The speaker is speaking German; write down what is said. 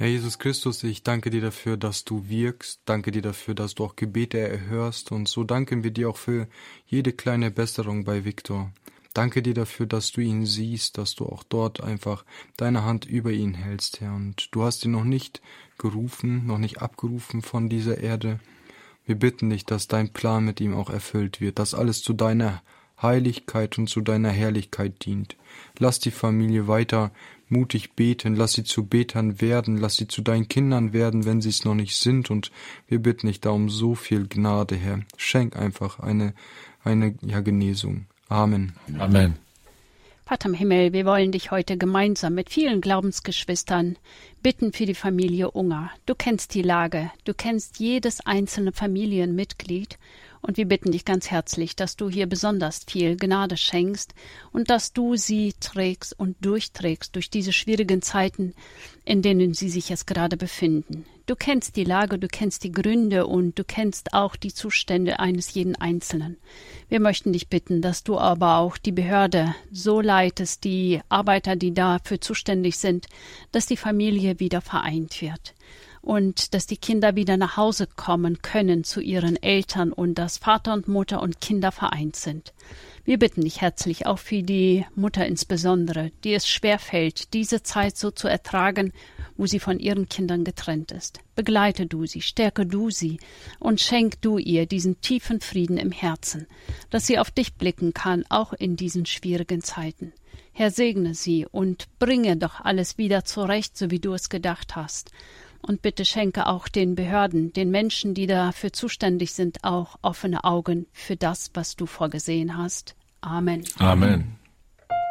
Herr Jesus Christus, ich danke dir dafür, dass du wirkst. Danke dir dafür, dass du auch Gebete erhörst. Und so danken wir dir auch für jede kleine Besserung bei Viktor. Danke dir dafür, dass du ihn siehst, dass du auch dort einfach deine Hand über ihn hältst, Herr. Und du hast ihn noch nicht gerufen, noch nicht abgerufen von dieser Erde. Wir bitten dich, dass dein Plan mit ihm auch erfüllt wird, dass alles zu deiner Heiligkeit und zu deiner Herrlichkeit dient. Lass die Familie weiter mutig beten, lass sie zu Betern werden, lass sie zu deinen Kindern werden, wenn sie es noch nicht sind. Und wir bitten dich da um so viel Gnade, Herr. Schenk einfach eine Genesung. Amen. Amen. Vater im Himmel, wir wollen dich heute gemeinsam mit vielen Glaubensgeschwistern bitten für die Familie Unger. Du kennst die Lage, du kennst jedes einzelne Familienmitglied und wir bitten dich ganz herzlich, dass du hier besonders viel Gnade schenkst und dass du sie trägst und durchträgst durch diese schwierigen Zeiten, in denen sie sich jetzt gerade befinden. Du kennst die Lage, du kennst die Gründe und du kennst auch die Zustände eines jeden Einzelnen. Wir möchten dich bitten, dass du aber auch die Behörde so leitest, die Arbeiter, die dafür zuständig sind, dass die Familie wieder vereint wird und dass die Kinder wieder nach Hause kommen können zu ihren Eltern und dass Vater und Mutter und Kinder vereint sind. Wir bitten dich herzlich auch für die Mutter insbesondere, die es schwerfällt, diese Zeit so zu ertragen, wo sie von ihren Kindern getrennt ist. Begleite du sie, stärke du sie und schenk du ihr diesen tiefen Frieden im Herzen, dass sie auf dich blicken kann, auch in diesen schwierigen Zeiten. Herr, segne sie und bringe doch alles wieder zurecht, so wie du es gedacht hast. Und bitte schenke auch den Behörden, den Menschen, die dafür zuständig sind, auch offene Augen für das, was du vorgesehen hast. Amen. Amen.